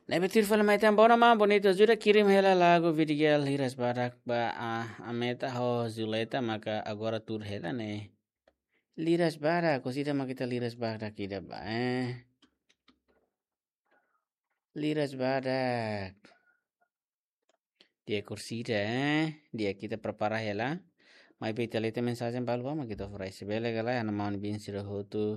Nah, betul film itu bona mah bonito sudah kirim hela lagu video liras barak ba ameta ho zuleta maka agora tur hela ne liras barak cosita makita liras barak kida ba liras barak dia kursida dia kita prepara hela mai pe telete mensagem balwa ma kita furai sebele gala ana man bin sira hotu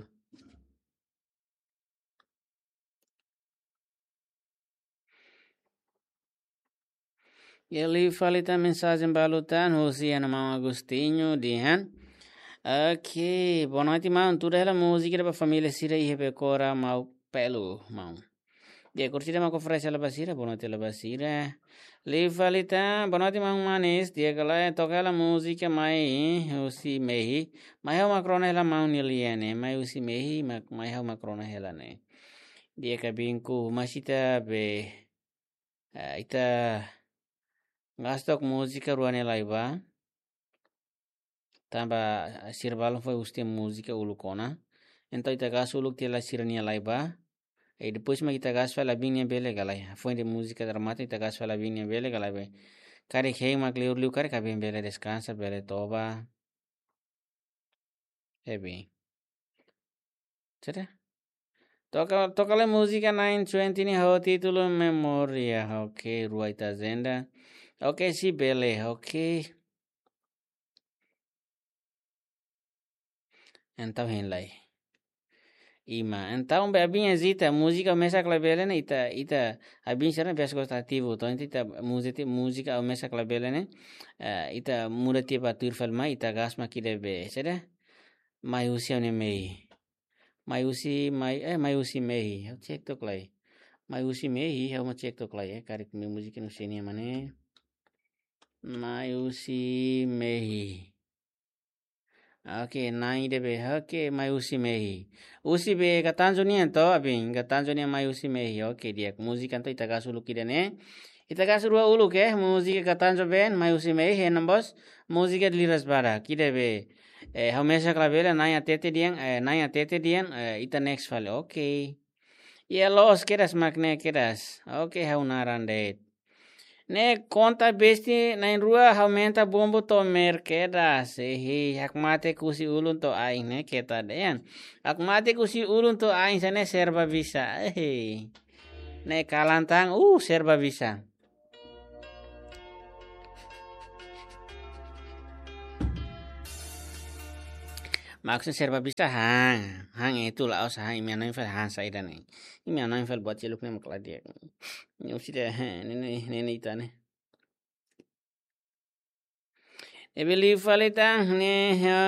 Ele falita mensagem balutan hosi ana man Agostinho dihan. Ok, boa noite, mano. Tudo ela música para família Sira e Rebecora mau pelo, mão. Dia curtida ma oferece ela basira, boa noite ela basira. Le falita, boa noite, mano, manes. Dia gala toca ela música mai usi mehi. Mai é uma crona ela mão niliane, mai usi mehi, mai é uma crona ela né. Dia cabinku, masita be ita gastok música ruane laiba. Tamba sirbalon foi uste música ulukona. Então itagas uluk tela sirania laiba. E depois ma itagas fala binha bele galai. Foi de música dramata itagas fala binha bele galai be. Kare hei mak liur liu kare kabin bele descansa bele toba. É bem. Certo? Toca la música 920 ni ho título memoria. Ok, ruaita zenda. Ok, si bele. Ok. Então hen lai. Ima, então abin zita música mesa clabele ne ita abin serna biasa gostativo to ita música o mesa clabele ne ita murati batur falma ita gas makide be sera mayusi ne mei mayusi mei cek to klai mayusi mei ha ma cek to klai karik me música no senia mane mayusi mei. Oke, nai debe. Oke, mai usi mehi. Usi be Tanzania to abing Tanzania mai usi mehi. Oke, dia musik to itagas uluk kidane. Itagas rua uluk musik Tanzo ben mai usi mehi nambos musik liras bara kidebe. Hamesha klabela naya tete dian ita next file. Oke. Ya los keras makne keras. Oke, haunarandet. Ne conta besti na rua aumenta bombo to merkeda sehi hakmate kusi ulun to aing ne keta dean hakmate kusi ulun to aing sane serba bisa ne kalantang serba bisa maksud serba bisa hang itu lah usaha imian infel hang saida nih imian infel buat celuk nih makla dia ini usia ini itane I believe falita ne